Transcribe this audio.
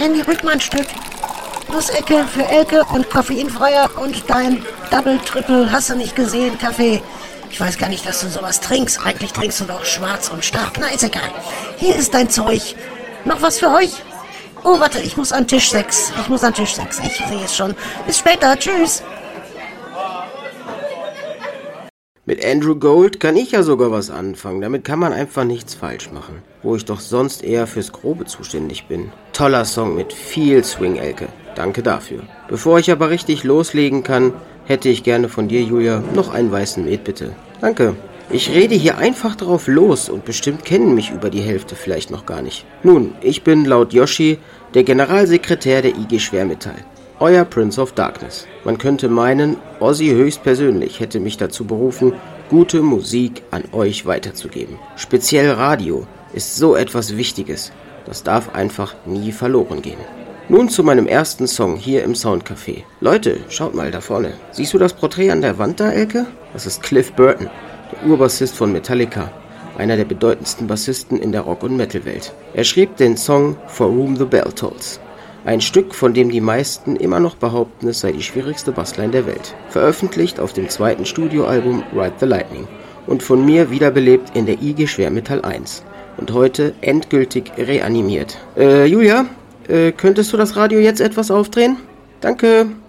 Henny, rück mal ein Stück. Nussecke für Elke und koffeinfreier und dein Double, Triple, hast du nicht gesehen, Kaffee. Ich weiß gar nicht, dass du sowas trinkst. Eigentlich trinkst du doch schwarz und stark. Na, ist egal. Hier ist dein Zeug. Noch was für euch? Oh, warte, ich muss an Tisch 6. Ich sehe es schon. Bis später. Tschüss. Mit Andrew Gold kann ich ja sogar was anfangen. Damit kann man einfach nichts falsch machen. Wo ich doch sonst eher fürs Grobe zuständig bin. Toller Song mit viel Swing, Elke. Danke dafür. Bevor ich aber richtig loslegen kann, hätte ich gerne von dir, Julia, noch einen weißen Met, bitte. Danke. Ich rede hier einfach drauf los und bestimmt kennen mich über die Hälfte vielleicht noch gar nicht. Nun, ich bin laut Yoshi der Generalsekretär der IG Schwermetall. Euer Prince of Darkness. Man könnte meinen, Ozzy höchstpersönlich hätte mich dazu berufen, gute Musik an euch weiterzugeben. Speziell Radio ist so etwas Wichtiges. Das darf einfach nie verloren gehen. Nun zu meinem ersten Song hier im Soundcafé. Leute, schaut mal da vorne. Siehst du das Porträt an der Wand da, Elke? Das ist Cliff Burton, der Urbassist von Metallica. Einer der bedeutendsten Bassisten in der Rock- und Metal-Welt. Er schrieb den Song For Whom the Bell Tolls. Ein Stück, von dem die meisten immer noch behaupten, es sei die schwierigste Bassline der Welt. Veröffentlicht auf dem zweiten Studioalbum Ride the Lightning. Und von mir wiederbelebt in der IG Schwermetall 1. Und heute endgültig reanimiert. Julia? Könntest du das Radio jetzt etwas aufdrehen? Danke.